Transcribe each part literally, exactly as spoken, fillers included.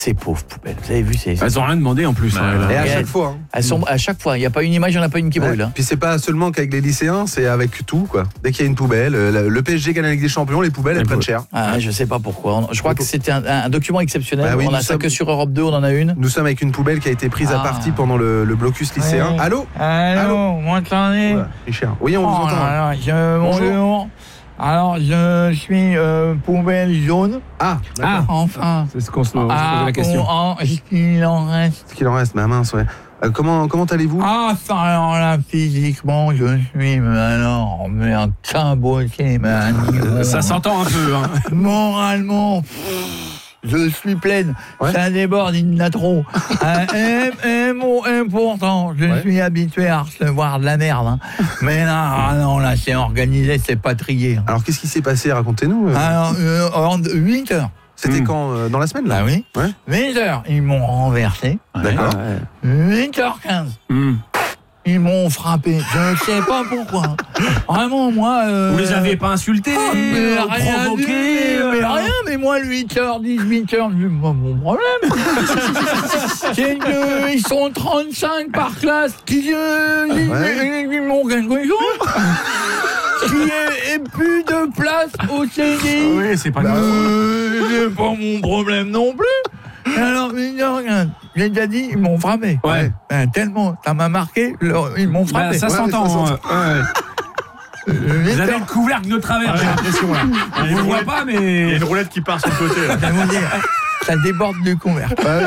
Ces pauvres poubelles, vous avez vu ces... Elles ont rien demandé en plus. Bah, hein, et là. à Et chaque elles, fois. Hein. Elles sont à chaque fois. Il n'y a pas une image, il n'y en a pas une qui brûle. Ouais. Hein. Puis c'est pas seulement qu'avec les lycéens, c'est avec tout quoi. Dès qu'il y a une poubelle, le, le P S G gagne avec des champions, les poubelles elles prennent cher. Ah, je sais pas pourquoi. Je crois que c'était un, un document exceptionnel. Bah oui, on a nous ça sommes... que sur Europe deux, on en a une. Nous sommes avec une poubelle qui a été prise ah. à partie pendant le, le blocus lycéen. Ouais. Allô Allô, vous m'entendez? Voilà, Richard. Oui, on oh vous entend. Là là, je, bonjour. Alors, je suis euh, poubelle jaune. Ah, Ah, Enfin. c'est ce qu'on se, on se posait Ah, la question. oh, est-ce qu'il en reste? ce qu'il en reste, ma mince, ouais. Euh, comment comment allez-vous? Ah, ça, alors là, physiquement, je suis, mais alors, mais un cabotier, mais un niveau. Ça s'entend un peu. Hein. Moralement, pff, je suis pleine. Ouais. Ça déborde, il y en a trop. Un M, M, O, M, pourtant, je Ouais. suis habitué à recevoir de la merde. Hein. Mais là, ah non, là, c'est organisé, c'est pas trié. Hein. Alors qu'est-ce qui s'est passé? Racontez-nous. euh. Alors, euh, en huit heures. C'était Hmm. quand euh, dans la semaine là? Bah oui. Ouais. huit heures, ils m'ont renversé. D'accord. huit heures quinze. Hmm. Ils m'ont frappé. Je ne sais pas pourquoi. Vraiment, moi... Euh... Vous les avez pas insultés, Ah, mais euh, rien provoqués dit, mais euh, rien, mais moi, huit heures, dix-huit heures, c'est pas mon problème. C'est que ils sont trente-cinq par classe qui euh, ils- Ouais. ils m'ont quelque chose. Qui est, est plus de place au C D I. Oui, c'est pas grave. Euh, c'est pas mon problème non plus. Alors, mais non, regarde, j'ai déjà dit, ils m'ont frappé. Ouais. Ben, tellement, ça m'a marqué, leur- ils m'ont Bah, frappé. ça Ouais, s'entend. ça s'entend. hein. Ouais. Euh, huit Vous avez heures. le couvercle de travers, j'ai l'impression là. On ne voit pas, Il y a mais. une roulette qui part sur le côté. Là. Je vais vous dire, ça déborde du couvert.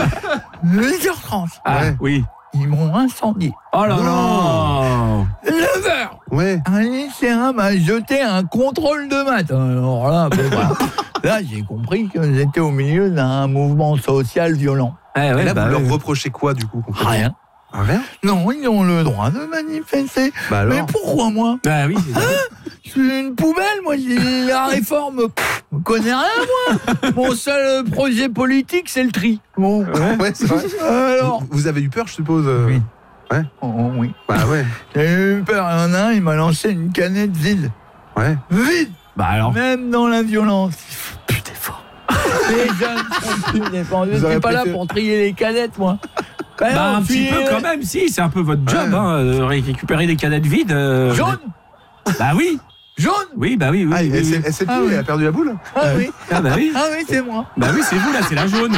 huit heures trente, Ah, Ouais. oui. ils m'ont incendié. Oh là Non. là. neuf heures, Ouais. un lycéen m'a jeté un contrôle de maths. Alors là, ben voilà. Là, j'ai compris que j'étais au milieu d'un mouvement social violent. Eh Et ouais, là, bah, vous leur ouais. reprochez quoi du coup concrètement? Rien. Ah, rien. Non, ils ont le droit de manifester. Bah alors. Mais pourquoi moi? Bah oui, c'est ça. Je suis une poubelle, moi, j'ai la réforme. Pff, je connais rien, moi. Mon seul projet politique, c'est le tri. Bon. Ouais, c'est vrai. Alors. Vous, vous avez eu peur, je suppose. euh Oui. Ouais. Oh, oui. Bah ouais. J'ai eu peur. Il y en a un, il m'a lancé une canette vide. Ouais. Vide. Bah alors. Même dans la violence. Il faut plus d'efforts. Les jeunes sont plus d'efforts. Je Vous ne aurez suis pas là préféré- pour trier les canettes, moi. Bah, Alors, un petit puis, peu euh, quand même, si, c'est un peu votre job, Ouais. hein, de récupérer des canettes vides. euh, Jaune. Bah oui, Jaune. oui, bah oui, oui. Ah, oui, elle oui. s'est- elle s'est Ah pliée, oui. elle a perdu la boule. Ah oui. Ah bah oui, Ah oui, c'est moi. bah oui, c'est vous là, c'est la jaune.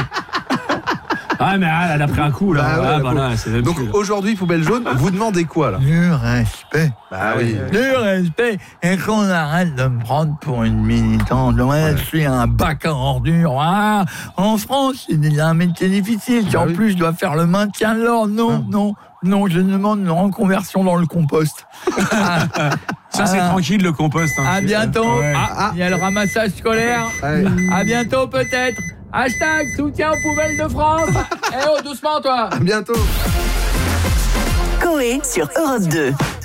Ah mais ah, elle a pris un coup là. Bah ouais, ah, la bah, pauvre. là, c'est même Donc plus, là. aujourd'hui, poubelle jaune, vous demandez quoi là? Du respect. Bah oui. Du respect. Et qu'on arrête de me prendre pour une militante. Ouais, je suis un bac à ordures. Ah, en France, c'est déjà un métier difficile. Si Bah en oui. plus, je dois faire le maintien de l'ordre. Non, Ah. non, non, je demande une reconversion dans le compost. Ça c'est Ah. tranquille le compost. Hein. À bientôt. Ouais. Ah, il y a le ramassage scolaire. Allez. À bientôt peut-être. Hashtag soutien aux poubelles de France. Eh oh, doucement toi. À bientôt. Coé sur Europe deux.